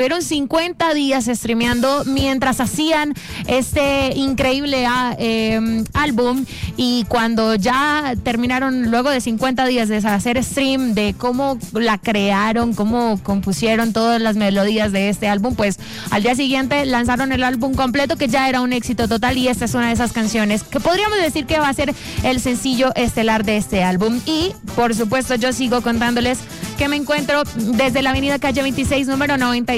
Estuvieron 50 días streameando mientras hacían este increíble álbum, y cuando ya terminaron, luego de 50 días de hacer stream, de cómo la crearon, cómo compusieron todas las melodías de este álbum, pues al día siguiente lanzaron el álbum completo, que ya era un éxito total, y esta es una de esas canciones que podríamos decir que va a ser el sencillo estelar de este álbum. Y por supuesto yo sigo contándoles que me encuentro desde la avenida Calle 26, número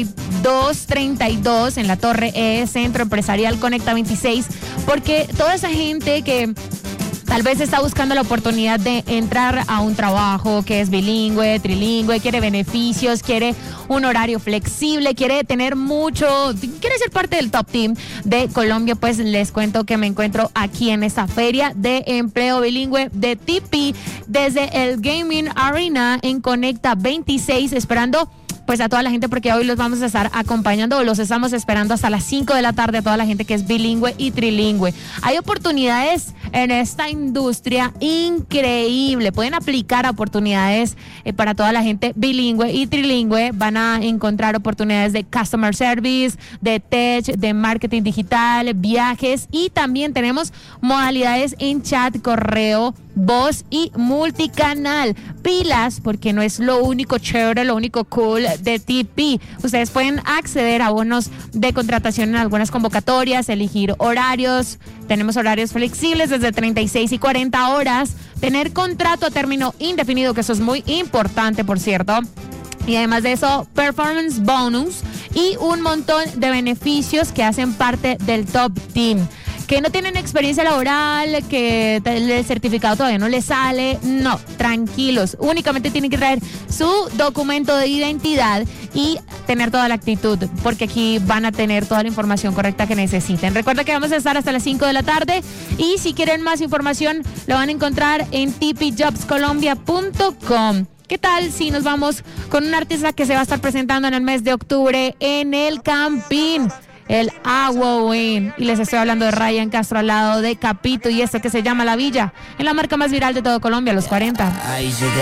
9232, en la Torre E, Centro Empresarial Conecta 26, porque toda esa gente que tal vez está buscando la oportunidad de entrar a un trabajo que es bilingüe, trilingüe, quiere beneficios, quiere un horario flexible, quiere tener quiere ser parte del top team de Colombia, pues les cuento que me encuentro aquí en esta feria de empleo bilingüe de TP, desde el Gaming Arena en Conecta 26, esperando pues a toda la gente, porque hoy los vamos a estar acompañando, o los estamos esperando hasta las 5 de la tarde, a toda la gente que es bilingüe y trilingüe. Hay oportunidades en esta industria increíble, pueden aplicar oportunidades para toda la gente bilingüe y trilingüe. Van a encontrar oportunidades de customer service, de tech, de marketing digital, viajes, y también tenemos modalidades en chat, correo, voz y multicanal. Pilas, porque no es lo único chévere, lo único cool de TP. Ustedes pueden acceder a bonos de contratación en algunas convocatorias, elegir horarios. Tenemos horarios flexibles desde 36 y 40 horas, tener contrato a término indefinido, que eso es muy importante, por cierto. Y además de eso, performance bonus y un montón de beneficios que hacen parte del top team. Que no tienen experiencia laboral, que el certificado todavía no les sale, no, tranquilos, únicamente tienen que traer su documento de identidad y tener toda la actitud, porque aquí van a tener toda la información correcta que necesiten. Recuerda que vamos a estar hasta las 5 de la tarde, y si quieren más información lo van a encontrar en tpjobscolombia.com. ¿Qué tal si nos vamos con un artista que se va a estar presentando en el mes de octubre en el Campín? El Halloween, y les estoy hablando de Ryan Castro al lado de Capito, y esto que se llama La Villa, en la marca más viral de todo Colombia, los 40.